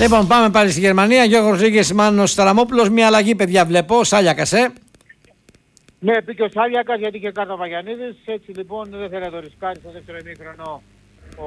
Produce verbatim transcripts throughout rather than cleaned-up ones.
Λοιπόν, πάμε πάλι στη Γερμανία. Γιώργος Ρίγες, Μάνος Σταραμόπουλος. Μια αλλαγή, παιδιά, βλέπω. Σάλιακας, ε. Ναι, πήγε ο Σάλιακας γιατί είχε κάρτα ο Βαγιανίδης. Έτσι λοιπόν δεν θέλει να το ρισκάρει στο δεύτερο ημίχρονο ο,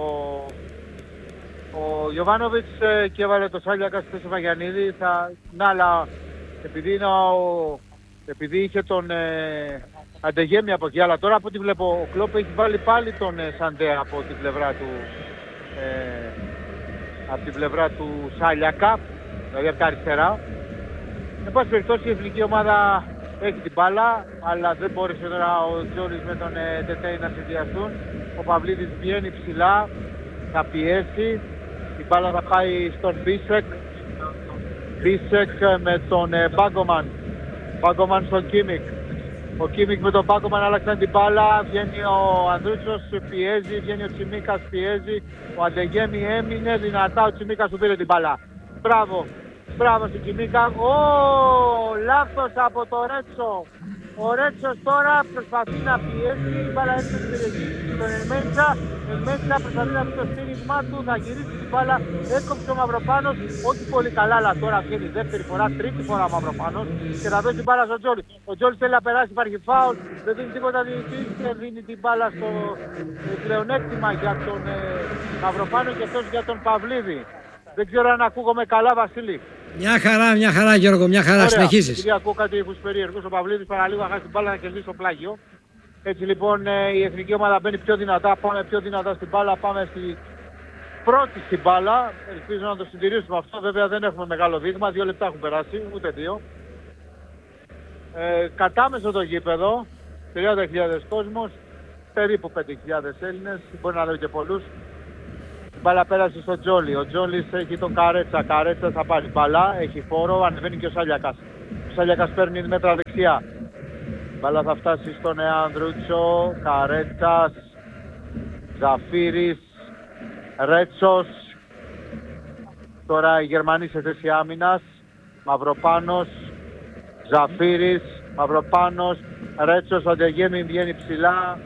ο Γιοβάνοβιτς ε, και έβαλε το Σάλιακα στη θέση Βαγιανίδη. Θα, να, αλλά επειδή, είναι ο, επειδή είχε τον ε, Αντεγέμι από εκεί, αλλά τώρα από ό,τι βλέπω ο Κλόπ έχει βάλει πάλι τον ε, Σαντέ από την πλευρά του ε, από την πλευρά του Σάλιακα, δηλαδή από τα αριστερά. Εν πάση περιπτώσει η εθνική ομάδα έχει την μπάλα, αλλά δεν μπόρεσε τώρα ο Τζόρις με τον ε, Τετέι να συνδυαστούν. Ο Παυλίδης βγαίνει ψηλά, θα πιέσει, η μπάλα θα πάει στον Μπίσεκ. Μπίσεκ με τον ε, Μπάγκομαν, Μπάγκομαν στον Κίμικ. Ο Κίμικ με τον Μπάγκομαν άλλαξαν την μπάλα, βγαίνει ο Ανδρούτσος, πιέζει, βγαίνει ο Τσιμίκας, πιέζει. Ο Αντεγέμι έμεινε δυνατά, ο Τσιμίκας του πήρε την μπάλα. Μπράβο, μπράβο στην Τσιμίκα. Ω, λάθος από το Ρέτσο. Ο Ρέτσος τώρα προσπαθεί να πιέσει, η μπάλα έρθει στην περιοχή στον Ελμέντσα. Ελμέντσα προσπαθεί να πει το στήριγμά του, θα γυρίσει την μπάλα, έκοψε ο Μαυροπάνος, όχι πολύ καλά, αλλά τώρα βγαίνει δεύτερη φορά, τρίτη φορά ο Μαυροπάνος και θα δώσει την μπάλα στον Τζόλι. Ο Τζόλι θέλει να περάσει, υπάρχει φάουλ, δεν δίνει τίποτα διαιτητής και δίνει την μπάλα στο ε, πλεονέκτημα για τον ε, Μαυροπάνο και αυτός για τον Παυλίδη. Δεν ξέρω αν ακούγομαι καλά, Βασίλη. Μια χαρά, μια χαρά, Γιώργο, μια χαρά. Συνεχίζεις. Επειδή ακούω κάτι ηχούς περίεργους, ο Παυλίδης παραλίγο να χάσει την μπάλα να κερδίσει το πλάγιο. Έτσι λοιπόν η εθνική ομάδα μπαίνει πιο δυνατά, πάμε πιο δυνατά στην μπάλα, πάμε στη πρώτη στην μπάλα. Ελπίζω να το συντηρήσουμε αυτό, βέβαια δεν έχουμε μεγάλο δείγμα, δύο λεπτά έχουν περάσει, ούτε δύο. Ε, κατάμεσο το γήπεδο, τριάντα χιλιάδες κόσμος, περίπου πέντε χιλιάδες Έλληνες, μπορεί να δω και πολλούς. Η μπάλα πέρασε στο Τζόλι, ο Τζόλις έχει τον Καρέτσα, Καρέτσα θα πάρει μπάλα, έχει φόρο, ανεβαίνει και ο Σάλιακας. Ο Σάλιακας παίρνει μέτρα δεξιά. Η μπάλα θα φτάσει στον Ανδρούτσο, Καρέτσας, Ζαφύρης, Ρέτσος. Τώρα οι Γερμανοί σε θέση άμυνας, Μαυροπάνος, Ζαφύρης, Μαυροπάνος, Ρέτσος, ο Αντεγέμι βγαίνει ψηλά.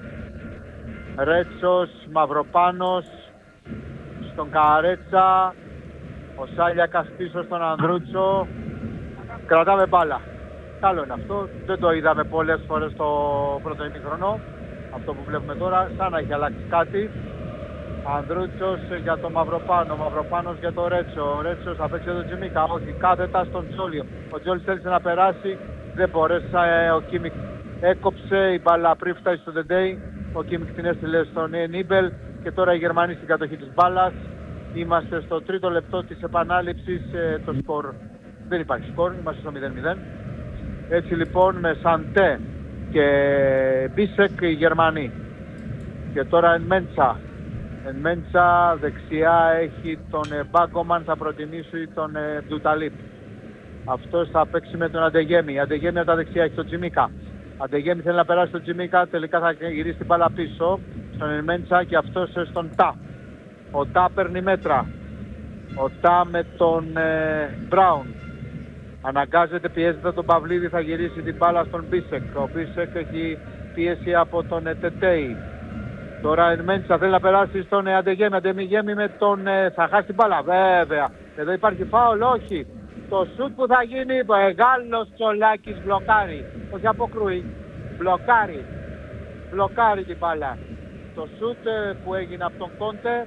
Ρέτσος, Μαυροπάνος, στον Καρέτσα, ο Σάλιακας πίσω στον Ανδρούτσο. Κρατάμε μπάλα. Καλό είναι αυτό. Δεν το είδαμε πολλές φορές στο πρώτο ημίχρονο. Αυτό που βλέπουμε τώρα, σαν να έχει αλλάξει κάτι. Ανδρούτσος για τον Μαυροπάνο, Μαυροπάνος για τον Ρέτσο. Ο Ρέτσος θα παίξει τον Τζιμίκα, όχι, κάθετα στον Τζόλιο. Ο Τζόλιος θέλησε να περάσει, δεν μπορέσε. Ο Κίμικ έκοψε, η μπάλα πριν φτάσει στο Τεντέι. Ο Κίμικ την έστειλε στον Νίμπελ και τώρα οι Γερμανοί στην κατοχή της μπάλας. Είμαστε στο τρίτο λεπτό της επανάληψης, το σκορ δεν υπάρχει σκορ, είμαστε στο μηδέν μηδέν. Έτσι λοιπόν με Σαντέ και Μπίσεκ οι Γερμανοί. Και τώρα εν Μέντσα. Εν Μέντσα δεξιά έχει τον Μπάγκομαν, θα προτιμήσει τον Ντουταλίπ. Αυτός θα παίξει με τον Αντεγέμι. Αντεγέμι από τα δεξιά έχει τον Τζιμίκα. Αντεγέμι θέλει να περάσει τον Τζιμίκα, τελικά θα γυρίσει την μπάλα πίσω στον εν Μέντσα και αυτός στον Τα. Ο Τα παίρνει μέτρα. Ο Τα με τον ε, Μπράουν. Αναγκάζεται, πιέζεται τον Παυλίδη, θα γυρίσει την μπάλα στον Μπίσεκ. Ο Μπίσεκ έχει πίεση από τον ε, Τετέι. Τώρα εν Μέντσα θέλει να περάσει στον ε, Αντεγέμι. Αντεγέμι με τον... Ε, θα χάσει την μπάλα, βέβαια. Εδώ υπάρχει φάουλ, όχι. Το σουτ που θα γίνει, μεγάλος Τσολάκης μπλοκάρει. Όχι αποκρούει, μπλοκάρει. Μπλοκάρει την μπάλα. Το σουτ ε, που έγινε από τον Κόντε.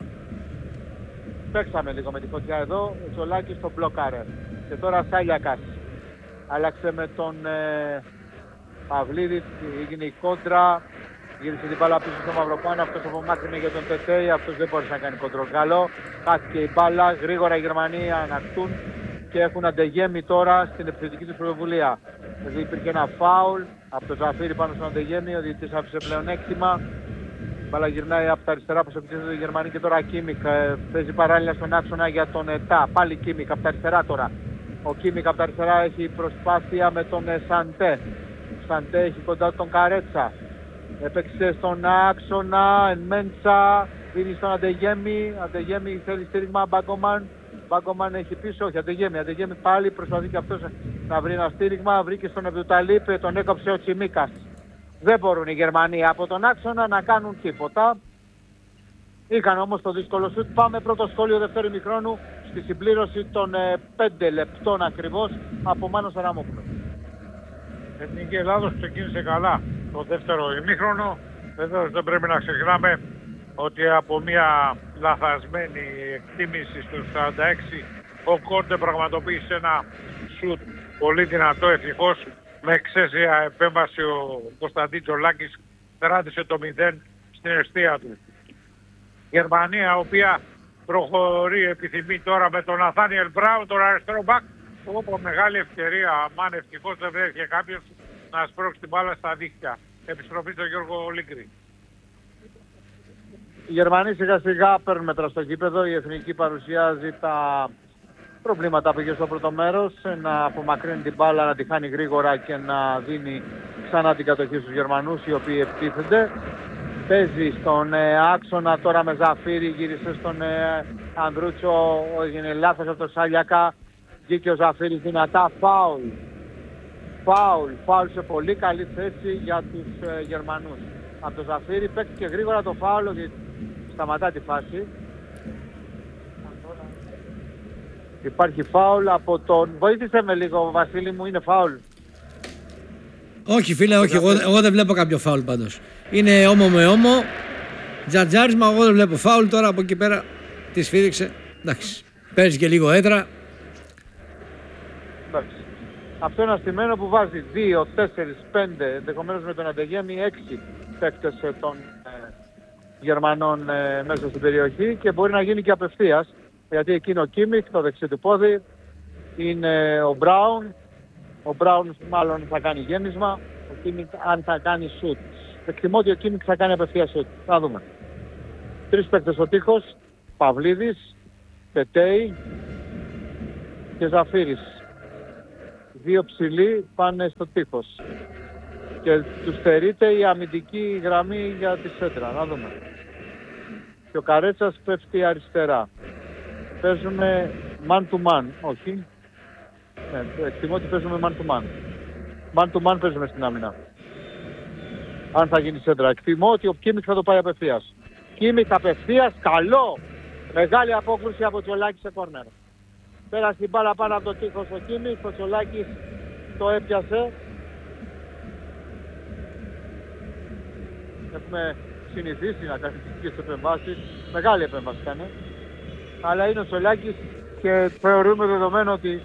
Παίξαμε λίγο με τη φωτιά εδώ, ο Τσολάκης τον μπλοκάρε. Και τώρα Σάλιακας. Άλλαξε με τον ε, Παυλίδη, έγινε η κόντρα. Γύρισε την μπάλα πίσω στο Μαυροπάνο, αυτός απομάκρυνε για τον Τετέι, αυτός δεν μπορούσε να κάνει κοντρόλ καλό. Χάθηκε η μπάλα, γρήγορα οι Γερμανοί ανακτούν και έχουν Αντεγέμι τώρα στην επιθετική τους πρωτοβουλία. Δηλαδή υπήρχε ένα φάουλ από τον Ζαφύρη πάνω στον Αντεγέμι, ο διαιτητής άφησε πλεονέκτημα. Η μπάλα γυρνάει από τα αριστερά προς επιτίθεται οι Γερμανοί και τώρα Κίμικ ε, παίζει παράλληλα στον άξονα για τον ΕΤΑ. Πάλι Κίμικ από τα αριστερά τώρα. Ο Κίμικ από τα αριστερά έχει προσπάθεια με τον ε, Σαντέ. Ο Σαντέ έχει κοντά τον Καρέτσα. Έπαιξε στον άξονα, εν Μέντσα, δίνει στον Αντεγέμι. Αντεγέμι θέλει στήριγμα, Μπάγκομαν. Μπάγκομαν έχει πίσω, όχι Αντεγέμι. Αντεγέμι πάλι προσπαθεί και αυτός να βρει ένα στήριγμα. Βρήκε στον Εβδουταλίπ, τον έκοψε ο Τσιμίκας. Δεν μπορούν οι Γερμανοί από τον άξονα να κάνουν τίποτα. Είχαν όμως το δύσκολο σουτ. Πάμε πρώτο σχόλιο δεύτερου ημιχρόνου τη συμπλήρωση των ε, πέντε λεπτών ακριβώς από Μάνο Σαραμόπουλο. Η Εθνική Ελλάδος ξεκίνησε καλά το δεύτερο ημίχρονο. Βεβαίως δεν πρέπει να ξεχνάμε ότι από μια λαθασμένη εκτίμηση στο σαράντα έξι ο Κόντε πραγματοποίησε ένα σουτ πολύ δυνατό, ευτυχώς με εξαίσια επέμβαση ο Κωνσταντίν Τζολάκης κράτησε το μηδέν στην αιστεία του. Η Γερμανία, η οποία προχωρεί, επιθυμεί τώρα με τον Ναθάνιελ Μπράουν, τον αριστερό μπακ, όπου μεγάλη ευκαιρία, αν ευτυχώς δεν βρέθηκε κάποιος να σπρώξει την μπάλα στα δίχτυα. Επιστροφή στον Γιώργο Λίγκρη. Οι Γερμανοί σιγά σιγά παίρνουν μέτρα στο γήπεδο. Η Εθνική παρουσιάζει τα προβλήματα που είχε στο πρώτο μέρος, να απομακρύνει την μπάλα, να τη χάνει γρήγορα και να δίνει ξανά την κατοχή στους Γερμανούς, οι οποίοι επιτίθενται. Παίζει στον ε, άξονα τώρα με Ζαφύρι, γύρισε στον ε, Ανδρούτσο, έγινε λάθος από τον Σάλιακα, βγήκε ο Ζαφύρης δυνατά, φάουλ. Φάουλ, φάουλ σε πολύ καλή θέση για τους ε, Γερμανούς. Από τον Ζαφύρι παίκτηκε γρήγορα το φάουλ και σταματά τη φάση. Υπάρχει φάουλ από τον... Βοήθησε με λίγο, Βασίλη μου, είναι φάουλ. Όχι φίλε, όχι, εγώ, εγώ δεν βλέπω κάποιο φάουλ πάντως. Είναι όμο με όμο, τζατζάρισμα, εγώ δεν βλέπω φάουλ. Τώρα από εκεί πέρα τη σφύριξε. Εντάξει, παίζει και λίγο έντρα. Εντάξει. Αυτό είναι ένα στημένο που βάζει δύο, τέσσερα, πέντε, ενδεχομένως με τον Αντεγέμι έξι παίκτες των ε, Γερμανών ε, μέσα στην περιοχή και μπορεί να γίνει και απευθείας, γιατί εκεί είναι ο Κίμιχ, το δεξί του πόδι, είναι ο Μπράουν, ο Μπράουν μάλλον θα κάνει γέμισμα, ο Κίμιχ αν θα κάνει σουτ. Εκτιμώ ότι ο Κίμιχ θα κάνει απευθείας σουτ. Θα δούμε. Τρεις παίκτες στο τείχος, Παυλίδης, Πετέι και Ζαφύρης. Δύο ψηλοί πάνε στο τείχος και τους στερείται η αμυντική γραμμή για τη σέντρα. Να δούμε. Και ο Καρέτσας πέφτει αριστερά. Παίζουμε man to man, όχι. Ναι, εκτιμώ ότι παίζουμε man to man. Man to man παίζουμε στην άμυνα. Αν θα γίνει σέντρα. Εκτιμώ ότι ο Κίμιχ θα το πάει απευθείας. Κίμιχ απευθείας, καλό. Μεγάλη απόκρουση από Τσολάκη σε κόρνερ. Πέρασε την μπάλα πάνω από το τείχος ο Κίμιχ, ο Τσολάκης το έπιασε. Έχουμε συνηθίσει να κάνει τις επεμβάσεις. Μεγάλη επέμβαση κάνει. Αλλά είναι ο Τσολάκης και θεωρούμε δεδομένο ότι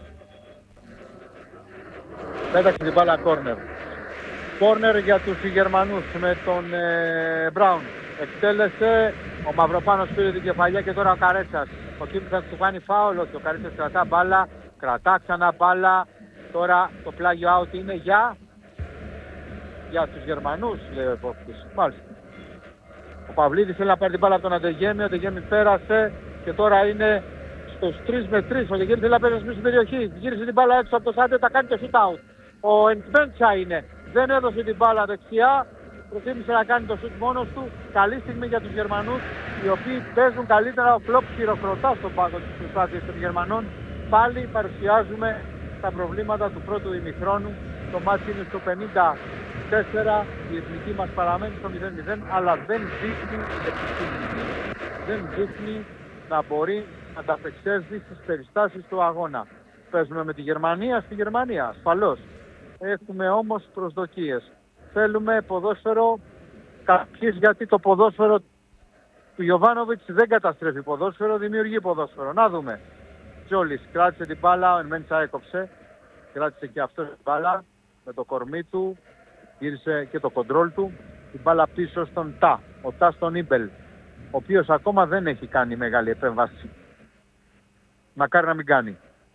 πέταξε την μπάλα κόρνερ. Κόρνερ για τους Γερμανούς με τον ε, Μπράουν. Εκτέλεσε, ο Μαυροπάνος πήρε την κεφαλιά και τώρα ο Καρέτσας. Ο Κίμιχ θα του κάνει φάουλ, όχι, ο Καρέτσας κρατά μπάλα, κρατά ξανά μπάλα. Τώρα το πλάγιο out είναι για, για τους Γερμανούς, λέει ο επόπτης. Μάλιστα. Ο Παυλίδης θέλει να πάρει την μπάλα από τον Αντεγέμι, ο Αντεγέμι πέρασε και τώρα είναι στους τρεις με τρεις. Ο Αντεγέμι θέλει να πέρασε στην περιοχή, γύρισε την μπάλα έξω από το Σάντε, θα κάνει το shoot out. Ο Εντμέντσα είναι, δεν έδωσε την μπάλα δεξιά, προτίμησε να κάνει το shoot μόνος του. Καλή στιγμή για τους Γερμανούς, οι οποίοι παίζουν καλύτερα. Ο Κλόπ χειροκροτά στον πάγκο της προσπάθειας των Γερμανών. Πάλι παρουσιάζουμε τα προβλήματα του πρώτου ημιχρόνου. Το μάτι είναι στο πενήντα τέσσερα, η εθνική μας παραμένει στο μηδέν μηδέν, αλλά δεν δείχνει επιστήμη. Δεν δείχνει να μπορεί να ανταπεξέλθει στις περιστάσεις του αγώνα. Παίζουμε με τη Γερμανία στη Γερμανία, ασφαλώς. Έχουμε όμως προσδοκίες. Θέλουμε ποδόσφαιρο κάποιες, γιατί το ποδόσφαιρο του Γιοβάνοβιτς δεν καταστρέφει ποδόσφαιρο, δημιουργεί ποδόσφαιρο. Να δούμε. Τζόλης κράτησε την μπάλα, ο Ενμέντσα έκοψε. Κράτησε και αυτό την μπάλα με το κορμί του. Γύρισε και το κοντρόλ του. Την μπάλα πίσω στον Τα. Ο Τα στον Ήμπελ. Ο οποίος ακόμα δεν έχει κάνει μεγάλη επέμβαση. Μακάρι να μην κάνει.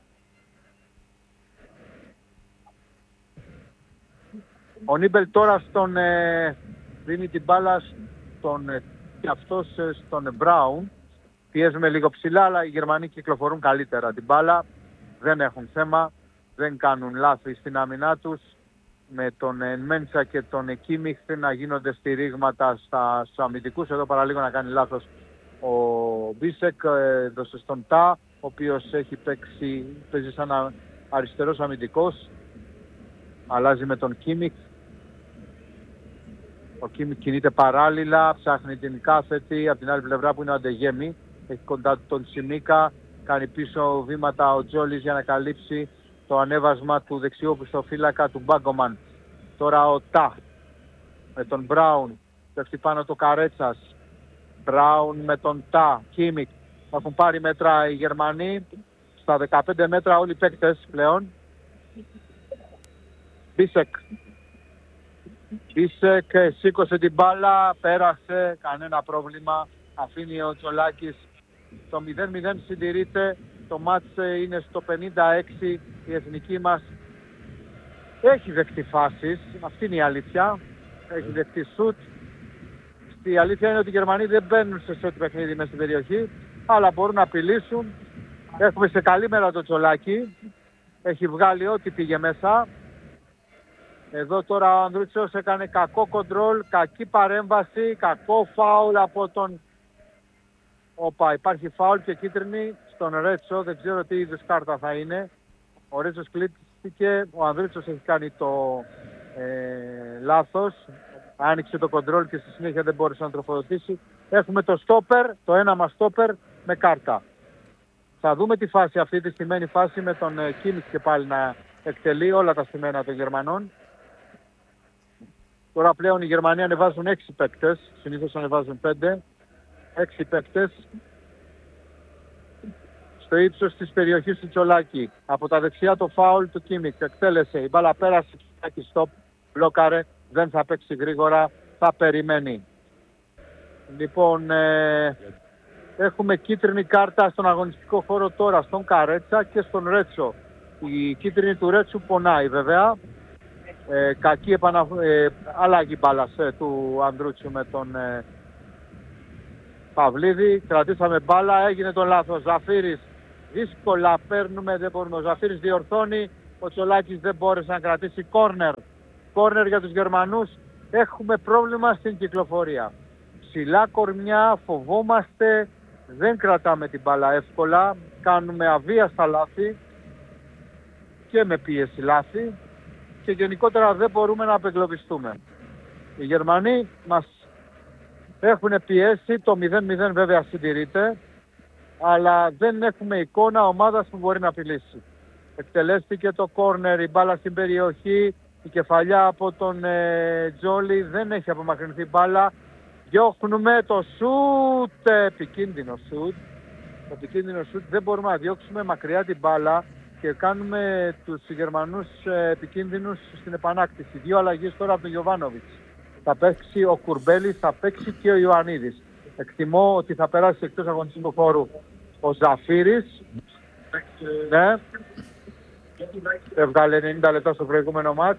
Ο Νίμπελ τώρα στον, ε, δίνει την μπάλα στον, ε, και αυτός ε, στον Μπράουν. Πιέζουμε λίγο ψηλά, αλλά οι Γερμανοί κυκλοφορούν καλύτερα την μπάλα. Δεν έχουν θέμα, δεν κάνουν λάθη στην άμυνά τους. Με τον Ενμέντσα και τον Κίμιχ να γίνονται στηρίγματα στα, στους αμυντικούς. Εδώ παραλίγο να κάνει λάθος ο Μπίσεκ, ε, δώσε στον Τα, ο οποίος έχει παίξει, παίζει σαν αριστερός αμυντικός. Αλλάζει με τον Κίμιχ. Ο Κίμιχ κινείται παράλληλα, ψάχνει την κάθετη από την άλλη πλευρά που είναι ο Αντεγέμι. Έχει κοντά του τον Σιμίκα. Κάνει πίσω βήματα ο Τζόλης για να καλύψει το ανέβασμα του δεξιού πιστοφύλακα του Μπάγκομαν. Τώρα ο Τα με τον Μπράουν. Πέφτει πάνω το Καρέτσας. Μπράουν με τον Τα. Κίμικ. Θα έχουν πάρει μέτρα οι Γερμανοί. Στα δεκαπέντε μέτρα όλοι οι παίκτες πλέον. Μπίσεκ. Μπίσεκ σήκωσε την μπάλα. Πέρασε. Κανένα πρόβλημα. Αφήνει ο Τζολάκης. Το μηδέν μηδέν συντηρείται. Το μάτς είναι στο πενήντα έξι. Η εθνική μας έχει δεχτεί φάσεις. Αυτή είναι η αλήθεια. Έχει δεχτεί σουτ. Η αλήθεια είναι ότι οι Γερμανοί δεν μπαίνουν σε σουτ παιχνίδι μέσα στην περιοχή, αλλά μπορούν να απειλήσουν. Έχουμε σε καλή μέρα το Τζολάκι. Έχει βγάλει ό,τι πήγε μέσα. Εδώ τώρα ο Ανδρούτσος έκανε κακό κοντρόλ, κακή παρέμβαση, κακό φάουλ από τον... Όπα, υπάρχει φάουλ και κίτρινη στον Ρέτσο, δεν ξέρω τι είδους κάρτα θα είναι. Ο Ρέτσος κλείστηκε, ο Ανδρούτσος έχει κάνει το ε, λάθος. Άνοιξε το κοντρόλ και στη συνέχεια δεν μπόρεσε να τροφοδοτήσει. Έχουμε το στόπερ, το ένα μας στόπερ με κάρτα. Θα δούμε τη φάση αυτή, τη στημένη φάση με τον ε, Κίμικ και πάλι να εκτελεί όλα τα στημένα των Γερμανών. Τώρα πλέον οι Γερμανοί ανεβάζουν έξι παίκτες, συνήθως ανεβάζουν πέντε. Έξι παίκτες. Στο ύψος της περιοχής του Τσολάκη. Από τα δεξιά το φάουλ του Κίμικ. Εκτέλεσε, η μπάλα πέρασε, Τσολάκη στόπ, μπλόκαρε, δεν θα παίξει γρήγορα, θα περιμένει. Λοιπόν, ε, έχουμε κίτρινη κάρτα στον αγωνιστικό χώρο τώρα, στον Καρέτσα και στον Ρέτσο. Η κίτρινη του Ρέτσου πονάει βέβαια. Ε, κακή επανα... ε, αλλαγή μπάλας ε, του Ανδρούτσου με τον ε, Παυλίδη. Κρατήσαμε μπάλα, έγινε το λάθος. Ζαφύρης, δύσκολα παίρνουμε, δεν μπορούμε. Ο Ζαφύρης διορθώνει, ο Τσολάκης δεν μπόρεσε να κρατήσει κόρνερ. Κόρνερ για τους Γερμανούς. Έχουμε πρόβλημα στην κυκλοφορία. Ψηλά κορμιά, φοβόμαστε, δεν κρατάμε την μπάλα εύκολα. Κάνουμε αβίαστα λάθη και με πίεση λάθη. Και γενικότερα δεν μπορούμε να απεγκλωβιστούμε. Οι Γερμανοί μας έχουν πιέσει, το μηδέν μηδέν βέβαια συντηρείται, αλλά δεν έχουμε εικόνα ομάδας που μπορεί να απειλήσει. Εκτελέστηκε το κόρνερ, η μπάλα στην περιοχή, η κεφαλιά από τον ε, Τζόλι, δεν έχει απομακρυνθεί μπάλα. Διώχνουμε το σούτ, επικίνδυνο σούτ. Επικίνδυνο σούτ, δεν μπορούμε να διώξουμε μακριά την μπάλα και κάνουμε τους Γερμανούς ε, επικίνδυνους στην επανάκτηση. Δύο αλλαγές τώρα από τον Γιοβάνοβιτς. Θα παίξει ο Κουρμπέλης, θα παίξει και ο Ιωαννίδης. Εκτιμώ ότι θα περάσει εκτός αγωνιστικού χώρου ο Ζαφύρης. Ναι. Έβγαλε ενενήντα λεπτά στο προηγούμενο μάτς.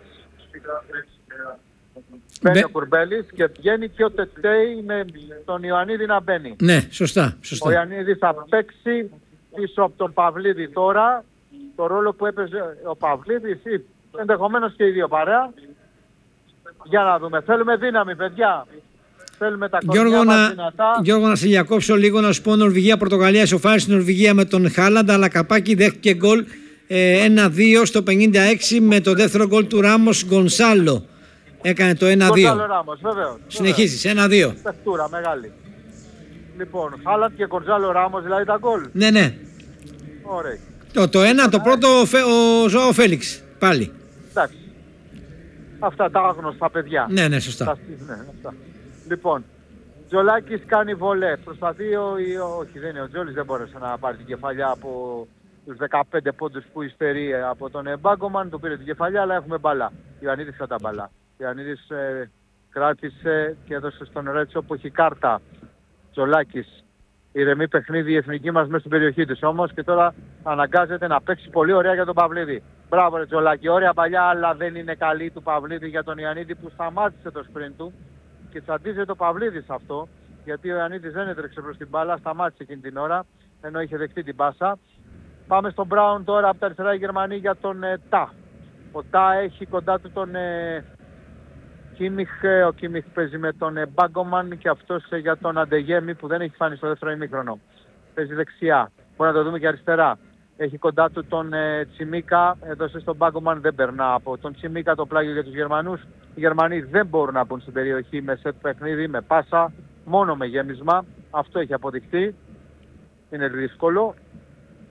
Μπαίνει ο Κουρμπέλης και βγαίνει και ο Τετέι με τον Ιωαννίδη να μπαίνει. Ναι, σωστά, σωστά. Ο Ιωαννίδης θα παίξει πίσω από τον Παυλίδη τώρα. Το ρόλο που έπαιζε ο Παυλίδης ή ενδεχομένως και οι δύο παρέα. Για να δούμε. Θέλουμε δύναμη, παιδιά. Θέλουμε τα κορμιά μας δυνατά. Γιώργο, να σε διακόψω λίγο, να σου πω Νορβηγία-Πορτογαλία. Ισοφάρισε στην Νορβηγία με τον Χάλαντ, αλλά καπάκι δέχτηκε γκολ ε, ένα δύο στο πενήντα έξι με το δεύτερο γκολ του Ράμος Γκονσάλο. Έκανε το ένα δύο. Γκονσάλο Ράμος, βεβαίως. Συνεχίζεις, ένα δύο. Πεχτούρα μεγάλη. Λοιπόν, Χάλαντ και Γκονσάλο Ράμος, δηλαδή τα γκολ. Ναι, ναι. Ωραία. Το, το ένα, το πρώτο ο Ζωάο Φέλιξ. Πάλι. Εντάξει. Αυτά τα άγνωστα παιδιά. Ναι, ναι, σωστά. Τα, ναι, αυτά. Λοιπόν, Τζολάκης κάνει βολέ. Προσπαθεί ο, όχι δεν είναι ο Τζόλης, δεν μπόρεσε να πάρει την κεφαλιά από τους δεκαπέντε πόντους που υστερεί από τον Μπάγκομαν. Του πήρε την κεφαλιά, αλλά έχουμε μπαλά. Ιωαννίδης κατά μπαλά. Ιωαννίδης ε, κράτησε και έδωσε στον Ρέτσο που έχει κάρτα. Τζολάκης. Ηρεμή παιχνίδι η εθνική μας μέσα στην περιοχή της όμως και τώρα αναγκάζεται να παίξει πολύ ωραία για τον Παυλίδη. Μπράβο ρε Τζολάκη, ωραία παλιά, αλλά δεν είναι καλή του Παυλίδη για τον Ιωαννίδη που σταμάτησε το σπριν του και τσαντίζεται το Παυλίδη σε αυτό, γιατί ο Ιωαννίδης δεν έτρεξε προς την μπάλα, σταμάτησε εκείνη την ώρα ενώ είχε δεχτεί την πάσα. Πάμε στον Μπράουν τώρα από τα αριστερά οι Γερμανοί για τον ε, Τα. Ο Τα έχει κοντά του τον ε, Κίμιχ, ο Κίμιχ παίζει με τον Μπάγκομαν και αυτός για τον Αντεγέμι που δεν έχει φάνει στο δεύτερο ημίχρονο. Παίζει δεξιά, μπορεί να το δούμε και αριστερά. Έχει κοντά του τον ε, Τσιμίκα, έδωσε στον Μπάγκομαν, δεν περνά από τον Τσιμίκα το πλάγιο για τους Γερμανούς. Οι Γερμανοί δεν μπορούν να μπουν στην περιοχή με σετ παιχνίδι, με πάσα, μόνο με γέμισμα. Αυτό έχει αποδειχθεί. Είναι δύσκολο.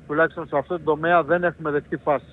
τουλάχιστον σε αυτό το τομέα δεν έχουμε δεχτεί φάση.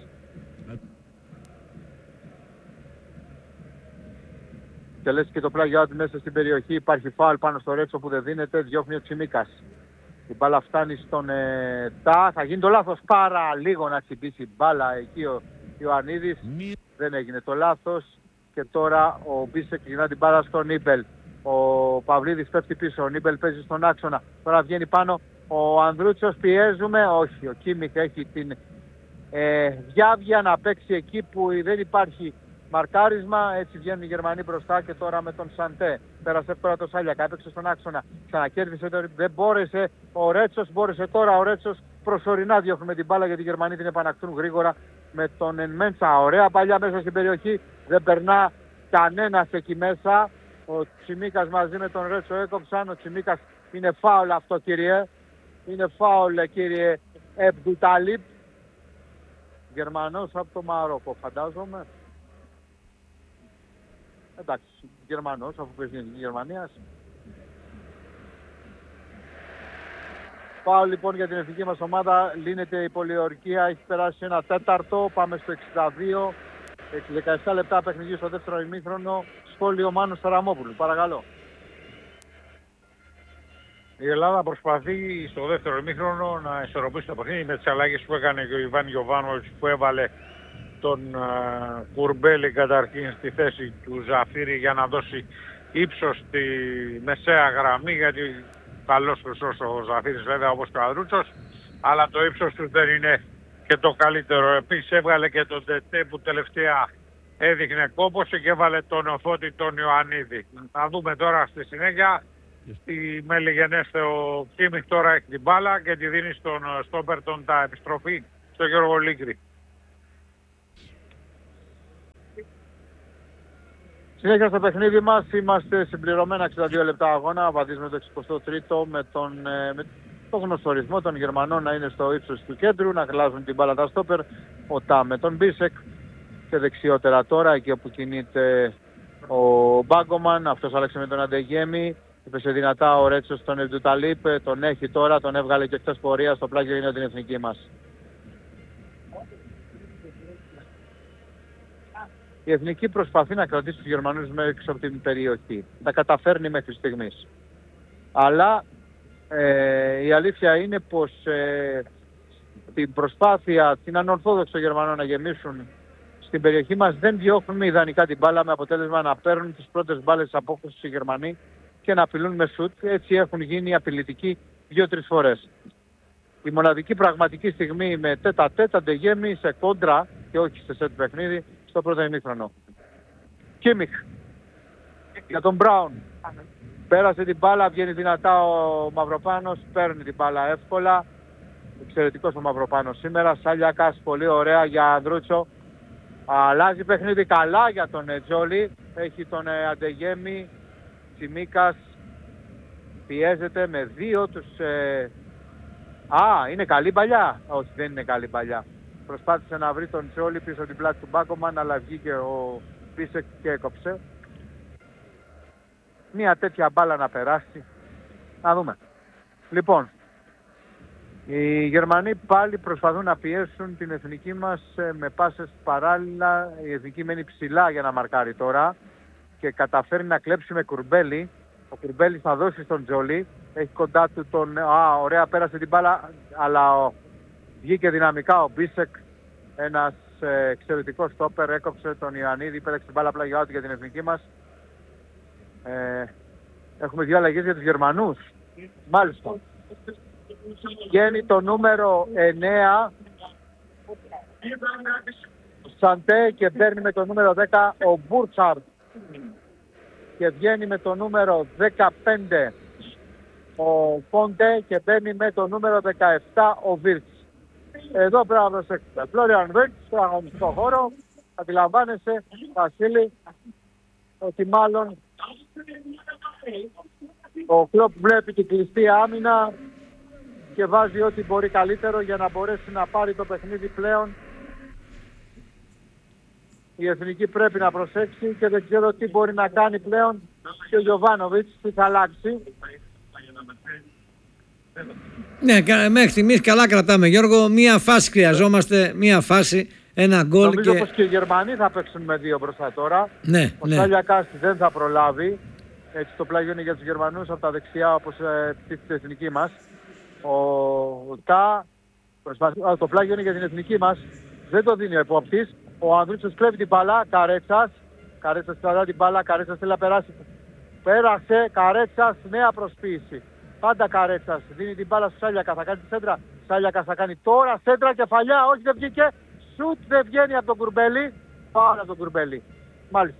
Και λες και το πλάγιο ότι μέσα στην περιοχή υπάρχει φάουλ πάνω στο Ρέτσο που δεν δίνεται, διώχνει ο Τσιμίκας. Η μπάλα φτάνει στον ε, Τα, θα γίνει το λάθος πάρα λίγο να τσιμπήσει η μπάλα εκεί ο Ιωαννίδης. Δεν έγινε το λάθος και τώρα ο Μπίσεκ γυρνά την μπάλα στον Νίμπελ. Ο Παυλίδης πέφτει πίσω, ο Νίμπελ παίζει στον άξονα. Τώρα βγαίνει πάνω ο Ανδρούτσος, πιέζουμε, όχι, ο Κίμιχ έχει την ε, διάβια να παίξει εκεί που δεν υπάρχει μαρκάρισμα, έτσι βγαίνουν οι Γερμανοί μπροστά και τώρα με τον Σαντέ. Πέρασε εύκολα το Σάλιακα, έπαιξε στον άξονα, ξανακέρδισε, δεν μπόρεσε, ο Ρέτσος μπόρεσε τώρα, ο Ρέτσος προσωρινά διώχνουμε την μπάλα γιατί οι Γερμανοί την επανακτούν γρήγορα με τον Ενμέντσα. Ωραία παλιά μέσα στην περιοχή, δεν περνά κανένας εκεί μέσα. Ο Τσιμίκας μαζί με τον Ρέτσο έκοψαν, ο Τσιμίκας είναι φάουλ αυτό κύριε, είναι φάουλ κύριε Εμπτουταλίπ. Γερμανός από το Μαρόκο φαντάζομαι. Εντάξει, Γερμανός, αφού παίζει η Γερμανία. Πάω λοιπόν για την εθνική μας ομάδα, λύνεται η πολιορκία, έχει περάσει ένα τέταρτο, πάμε στο εξήντα δύο, δεκαεπτά λεπτά παιχνιδί στο δεύτερο ημίχρονο, σχόλιο Μάνου Σαραμόπουλου, παρακαλώ. Η Ελλάδα προσπαθεί στο δεύτερο ημίχρονο να ισορροπήσει το παιχνίδι με τις αλλαγές που έκανε και ο Ιβάν Γιοβάνοβιτς που έβαλε τον uh, Κουρμπέλη καταρχήν στη θέση του Ζαφύρη για να δώσει ύψος στη μεσαία γραμμή, γιατί καλός χρυσός ο Ζαφύρης βέβαια όπως και ο Ανδρούτσος, αλλά το ύψος του δεν είναι και το καλύτερο. Επίσης έβγαλε και τον Τετέ που τελευταία έδειχνε κόπωση και έβαλε τον Φώτη τον Ιωαννίδη. Θα δούμε τώρα στη συνέχεια. Στη Μελιγενέστε ο Κίμιχ τώρα έχει την μπάλα και τη δίνει στον στόπερ τον Τα επιστροφή στο Γιώργο Λίγκρη. Συνέχεια στο παιχνίδι μας, είμαστε συμπληρωμένα εξήντα δύο λεπτά αγώνα, βαδίζουμε το εξηκοστό τρίτο με τον, με τον γνωστό ρυθμό των Γερμανών να είναι στο ύψος του κέντρου, να χλάζουν την μπάλα τα στόπερ, ο Τα με τον Μπίσεκ και δεξιότερα τώρα εκεί όπου κινείται ο Μπάγκομαν, αυτός άλλαξε με τον Αντεγέμι, έπεσε δυνατά ο Ρέτσος στον Εμπτουταλίπ, τον έχει τώρα, τον έβγαλε και εκτός πορεία στο πλάγιο είναι την εθνική μας. Η εθνική προσπαθεί να κρατήσει τους Γερμανούς έξω από την περιοχή. Τα καταφέρνει μέχρι στιγμής. Αλλά ε, η αλήθεια είναι πως ε, την προσπάθεια, την ανορθόδοξη των Γερμανών να γεμίσουν στην περιοχή μας δεν διώχνουν ιδανικά την μπάλα, με αποτέλεσμα να παίρνουν τις πρώτες μπάλες της απόκρισης οι Γερμανοί και να απειλούν με σουτ. Έτσι έχουν γίνει απειλητικοί δύο-τρεις φορές. Η μοναδική πραγματική στιγμή με τέτα τέτα Ντεγέμι σε κόντρα και όχι σε σετ παιχνίδι στο πρώτο ημίχρονο. Κίμιχ για τον Μπράουν. Πέρασε την μπάλα, βγαίνει δυνατά ο Μαυροπάνος, παίρνει την μπάλα εύκολα. Εξαιρετικός ο Μαυροπάνος σήμερα. Σάλιακας, πολύ ωραία για Ανδρούτσο. Αλλάζει παιχνίδι καλά για τον Τζόλι. Έχει τον Αντεγέμι. Τσιμίκας πιέζεται με δύο τους... Ε... Α, είναι καλή παλιά. Όχι, δεν είναι καλή παλιά. Προσπάθησε να βρει τον Τζόλι πίσω την πλάτη του Μπάκομαν, αλλά βγήκε ο Μπίσεκ και έκοψε. Μια τέτοια μπάλα να περάσει. Να δούμε. Λοιπόν, οι Γερμανοί πάλι προσπαθούν να πιέσουν την εθνική μας με πάσες παράλληλα. Η εθνική μένει ψηλά για να μαρκάρει τώρα και καταφέρει να κλέψει με Κουρμπέλη. Ο Κουρμπέλης θα δώσει στον Τζόλι. Έχει κοντά του τον... Α, ωραία, πέρασε την μπάλα, αλλά ο... βγήκε δυναμικά ο Μπίσεκ. Ένας ε, εξαιρετικός στόπερ, έκοψε τον Ιωαννίδη, πέταξε την μπάλα πλάγια για την εθνική μας. Ε, έχουμε δύο αλλαγές για τους Γερμανούς. Μάλιστα. Βγαίνει το νούμερο εννέα Σαντέ και παίρνει με το νούμερο δέκα ο Μπουρτσαρντ. Και βγαίνει με το νούμερο δεκαπέντε ο Κόντε και μπαίνει με το νούμερο δεκαεπτά ο Βίρτς. Εδώ πρέπει να προσέξουμε. Φλόριαν Βίρτς στον αγωνιστικό χώρο. Αντιλαμβάνεσαι, Βασίλη, ότι μάλλον ο Κλοπ βλέπει την κλειστή άμυνα και βάζει ό,τι μπορεί καλύτερο για να μπορέσει να πάρει το παιχνίδι πλέον. Η εθνική πρέπει να προσέξει και δεν ξέρω τι μπορεί να κάνει πλέον και ο Γιοβάνοβιτς, τι θα αλλάξει. Ναι, μέχρι στιγμής καλά κρατάμε, Γιώργο. Μία φάση χρειαζόμαστε, μία φάση, ένα γκολ. Νομίζω Και... πως και οι Γερμανοί θα παίξουν με δύο μπροστά τώρα. Ναι, Ο ναι. Σάλιακας δεν θα προλάβει. Έτσι το πλάγιο είναι για τους Γερμανούς από τα δεξιά, όπως ε, στη εθνική μας. Ο Τα, προσπαθεί... Α, το πλάγιο είναι για την εθνική μας. Δεν το δίνει ο επόπτης. Ο Ανδρούτσος κλέβει την μπάλα, Καρέτσας. Καρέτσας κρατά την μπάλα, Καρέτσας θέλει να περάσει. Πέρασε, Καρέτσας, νέα προσποίηση. Πάντα Καρέτσας, δίνει την μπάλα στο Σάλιακα, θα κάνει τη σέντρα. Σάλιακα θα κάνει τώρα, σέντρα, κεφαλιά, όχι δεν βγήκε. Σουτ δεν βγαίνει από τον Κουρμπέλη. Πάνω από τον Κουρμπέλη. Μάλιστα.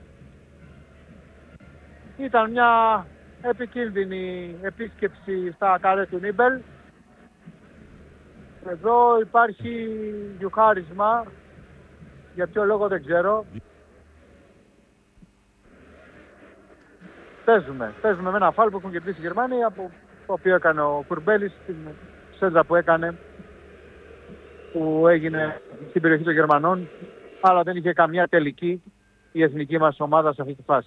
Ήταν μια επικίνδυνη επίσκεψη στα καρέ του Νίμπελ. Εδώ υπάρχει γιουχάρισμα. Για ποιο λόγο δεν ξέρω. Παίζουμε. Παίζουμε με ένα φάουλ που έχουν κερδίσει οι Γερμανοί, από το οποίο έκανε ο Κουρμπέλης στην σέντρα που έκανε, που έγινε στην περιοχή των Γερμανών, αλλά δεν είχε καμιά τελική η εθνική μας ομάδα σε αυτή τη φάση.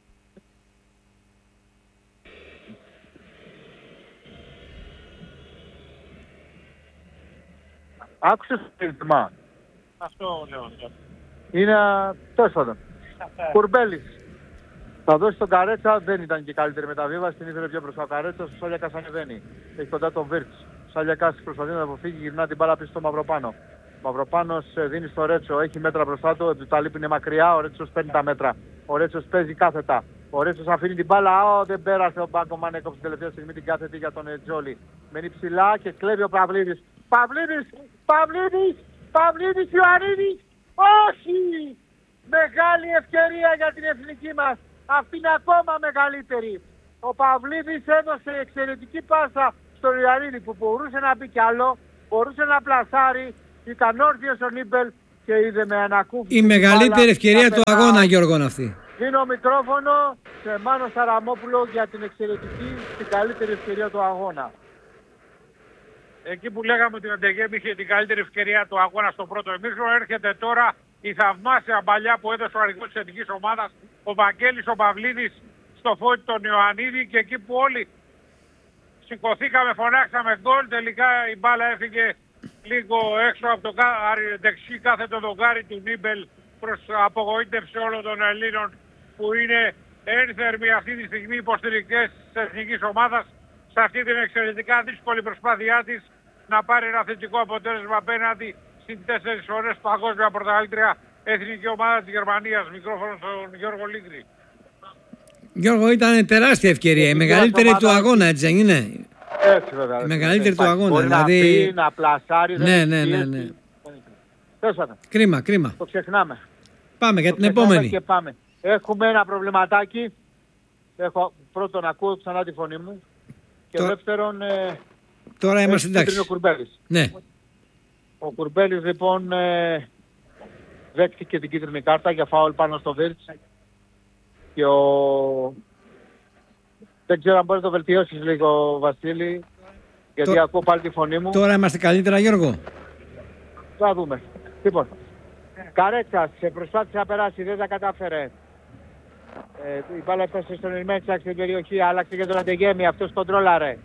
Άκουσες το ρυθμά. Αυτό λέω. Είναι τέλος πάντων. Κουρμπέλης. Θα δώσει τον Καρέτσα, δεν ήταν και καλύτερη μεταβίβαση, την ήθελε πιο μπροστά ο Καρέτσας, ο Σάλιακας ανεβαίνει. Έχει κοντά τον Βίρτς. Ο Σάλιακας προσπαθεί να αποφύγει, γυρνά την μπάλα πίσω στο Μαυροπάνο. Ο Μαυροπάνος δίνει στο Ρέτσο, έχει μέτρα μπροστά του, επί τα λείπει είναι μακριά, ο Ρέτσος παίρνει τα μέτρα. Ο Ρέτσος παίζει κάθετα. Ο Ρέτσος αφήνει την μπάλα, ω, δεν πέρασε ο Μπάκομαν, έκοψε την τελευταία στιγμή την κάθετη για τον Τζόλι. Μένει ψηλά και κλέβει ο Παυλίδης. Παυλίδης, Παυλίδης, Παυλίδης Ιωαννίδης, όχι! Μεγάλη ευκαιρία για την εθνική μας. Αυτή είναι ακόμα μεγαλύτερη. Ο Παυλίδης έδωσε εξαιρετική πάσα στον Ιωαννίδη που μπορούσε να μπει κι άλλο, μπορούσε να πλασάρει, ήταν όρθιος ο Νίμπελ και είδε με ανακούφιση. Η μεγαλύτερη ευκαιρία του αγώνα, Γιώργο, είναι αυτή. Δίνω μικρόφωνο σε Μάνο Σαραμόπουλο για την εξαιρετική, την καλύτερη ευκαιρία του αγώνα. Εκεί που λέγαμε ότι ο Αντεγέμι είχε την καλύτερη ευκαιρία του αγώνα στο πρώτο ημίχρονο, έρχεται τώρα η θαυμάσια παλιά που έδωσε ο αρχηγός της εθνικής ομάδας, ο Βαγγέλης ο Παυλίδης, στο φώτι τον Ιωαννίδη, και εκεί που όλοι σηκωθήκαμε, φωνάξαμε γκολ, τελικά η μπάλα έφυγε λίγο έξω από το δεξί κάθετο δοκάρι του Νίμπελ, προς απογοήτευση όλων των Ελλήνων που είναι ένθερμοι αυτή τη στιγμή υποστηρικτές της εθνικής ομάδας σε αυτή την εξαιρετικά δύσκολη προσπάθειά της να πάρει ένα θετικό αποτέλεσμα απέναντι στην τέσσερις φορές παγκόσμια πρωταθλήτρια εθνική ομάδα της Γερμανίας. Μικρόφωνο στον Γιώργο Λίγκρη. Γιώργο, ήταν τεράστια ευκαιρία. Η μεγαλύτερη του αγώνα, έτσι δεν είναι? Έτσι βέβαια. Η μεγαλύτερη του αγώνα. Μπορεί δηλαδή... να πει, να πλασάρει. Ναι, ναι, ναι, ναι. Κρίμα, κρίμα. Το ξεχνάμε. Πάμε για το την επόμενη. Και πάμε. Έχουμε ένα προβληματάκι. Έχω πρώτον ακούω ξανά τη φωνή μου. Και το... δεύτερον... Ε... Τώρα είμαστε εντάξει. Ο Κουρμπέλης. Ναι. Ο Κουρμπέλης λοιπόν ε, δέχτηκε την κίτρινη κάρτα για φάουλ πάνω στο Βίρτς. Και ο... δεν ξέρω αν μπορεί να το βελτιώσεις λίγο, Βασίλη, γιατί το... ακούω πάλι τη φωνή μου. Τώρα είμαστε καλύτερα, Γιώργο. Θα δούμε. Λοιπόν, Καρέτσας προσπάθησε να περάσει, δεν τα κατάφερε. Ε, η μπάλα έφτασε στον Ερμέντσα στην περιοχή, άλλαξε και τον Αντεγέμι, αυτός κοντρόλαρε.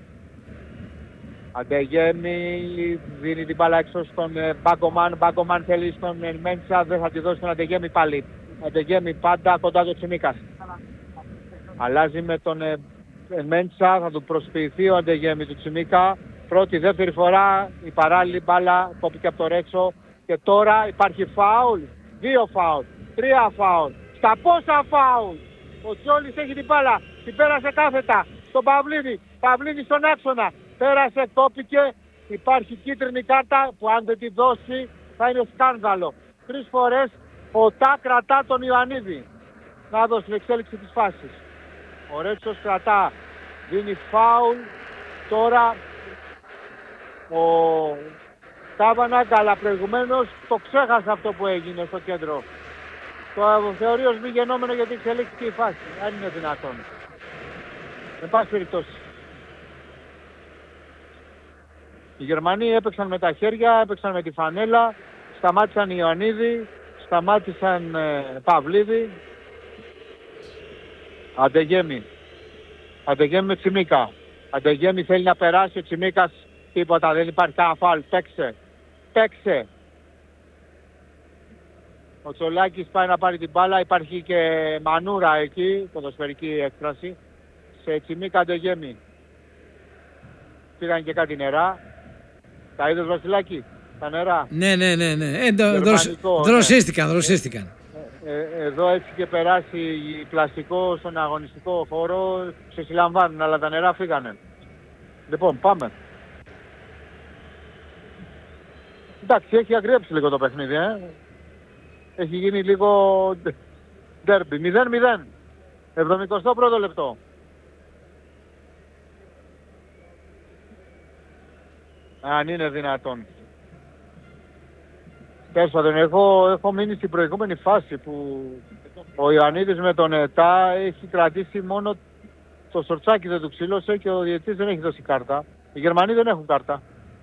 Αντεγέμι δίνει την μπάλα έξω στον Μπάγκομαν, Μπάγκομαν θέλει στον Ερμέντσα, δεν θα τη δώσει τον Αντεγέμι πάλι. Αντεγέμι πάντα κοντά του Τσιμίκας. Αλλάζει με τον Ερμέντσα, θα του προσποιηθεί ο Αντεγέμι του Τσιμίκα. Πρώτη, δεύτερη φορά η παράλληλη μπάλα κόπηκε από το Ρέτσο. Και τώρα υπάρχει φάουλ, δύο φάουλ, τρία φάουλ. Στα πόσα φάουλ! Ο Τζόλης έχει την μπάλα, την πέρασε κάθετα στον Παυλίδη, Παυλίδη στον άξονα. Πέρασε, κόπηκε, υπάρχει κίτρινη κάρτα που αν δεν τη δώσει θα είναι σκάνδαλο. Τρεις φορές ο Τα κρατά τον Ιωαννίδη. Να δώσει την εξέλιξη της φάσης. Ο Ρέτσος κρατά, δίνει φάουλ. Τώρα ο Κάβαναγκ, αλλά προηγουμένως το ξέχασε αυτό που έγινε στο κέντρο. Το θεωρεί ως μη γενόμενο γιατί εξελίχθηκε η φάση. Αν είναι δυνατόν. Με πάση περιπτώσει. Οι Γερμανοί έπαιξαν με τα χέρια, έπαιξαν με τη φανέλα, σταμάτησαν Ιωαννίδη, σταμάτησαν ε, Παυλίδη. Αντεγέμι. Αντεγέμι με Τσιμίκα. Αντεγέμι θέλει να περάσει, ο Τσιμίκας τίποτα, δεν υπάρχει κανένα φάουλ. Παίξε, παίξε. Ο Τσολάκης πάει να πάρει την μπάλα, υπάρχει και μανούρα εκεί, ποδοσφαιρική έκφραση. Σε Τσιμίκα Αντεγέμι. Πήγαν και κάτι νερά. Τα είδες Βασιλάκη, τα νερά. Ναι, ναι, ναι, ναι. Ε, δρο, Γερμανικό, δροσίστηκαν, ναι. δροσίστηκαν. Ε, εδώ έτσι και περάσει πλαστικό στον αγωνιστικό χώρο, σε συλλαμβάνουν, αλλά τα νερά φύγανε. Λοιπόν, πάμε. Εντάξει, έχει αγριέψει λίγο το παιχνίδι, ε. Έχει γίνει λίγο ντέρμπι. μηδέν μηδέν. εβδομηκοστό πρώτο λεπτό. Αν είναι δυνατόν. Τέλος πάντων, εγώ έχω μείνει στην προηγούμενη φάση που ο Ιωαννίδης με τον ΕΤΑ έχει κρατήσει μόνο το σορτσάκι, δεν του ξύλωσε και ο διαιτητής δεν έχει δώσει κάρτα. Οι Γερμανοί δεν έχουν κάρτα.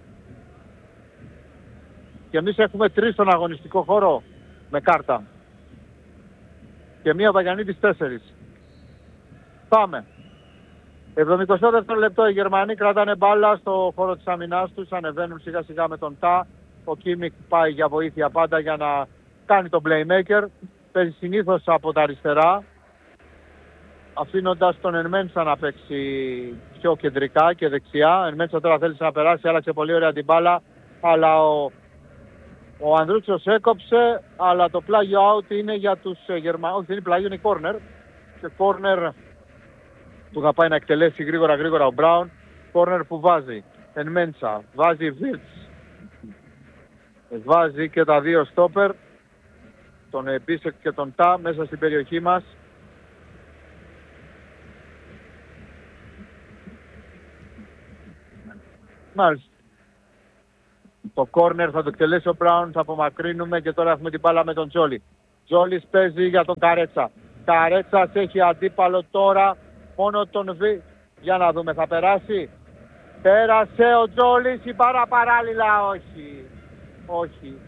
Και εμείς έχουμε τρεις στον αγωνιστικό χώρο με κάρτα. Και μία Βαγιαννίδης τέσσερις. Πάμε. εβδομηκοστό δεύτερο λεπτό οι Γερμανοί κρατάνε μπάλα στο χώρο της αμυνάς τους, ανεβαίνουν σιγά σιγά με τον ΤΑ. Ο Κίμικ πάει για βοήθεια πάντα για να κάνει τον playmaker. Παίζει συνήθως από τα αριστερά, αφήνοντας τον Ενμένσα να παίξει πιο κεντρικά και δεξιά. Ενμένσα τώρα θέλησε να περάσει, άλλαξε πολύ ωραία την μπάλα, αλλά ο, ο Ανδρούτσος έκοψε, αλλά το πλάγιο out είναι για τους Γερμανούς. Όχι, δεν είναι πλάγιο, είναι corner. Και corner που θα πάει να εκτελέσει γρήγορα γρήγορα ο Μπράουν. Corner που βάζει Ενμένσα, βάζει Βίρτς. Βάζει και τα δύο στόπερ, τον Μπίσεκ και τον ΤΑ μέσα στην περιοχή μας. Μάλιστα. Το κόρνερ θα το εκτελέσει ο Μπράουν, θα απομακρύνουμε και τώρα έχουμε την μπάλα με τον Τζόλι. Τζόλις παίζει για τον Καρέτσα. Καρέτσας έχει αντίπαλο τώρα μόνο τον Β. Για να δούμε, θα περάσει. Πέρασε ο Τζόλις ή παραπαράλληλα, όχι. Όχι.